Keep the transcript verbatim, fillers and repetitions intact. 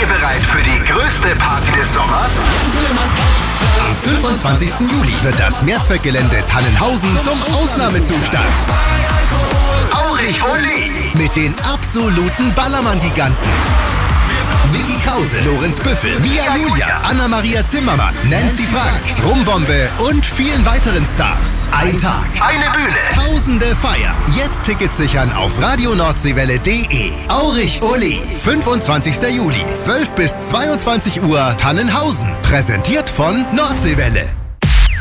ihr bereit für die größte Party des Sommers? Am fünfundzwanzigsten Juli wird das Mehrzweckgelände Tannenhausen zum Ausnahmezustand. Aurich Uli mit den absoluten Ballermann-Giganten. Vicky Krause, Lorenz Büffel, Mia Julia, Anna-Maria Zimmermann, Nancy Frank, Rumbombe und vielen weiteren Stars. Ein Tag, eine Bühne, tausende Feiern. Jetzt Tickets sichern auf radionordsewelle punkt de. Aurich Uli, fünfundzwanzigsten Juli, zwölf bis zweiundzwanzig Uhr, Tannenhausen. Präsentiert von Nordseewelle.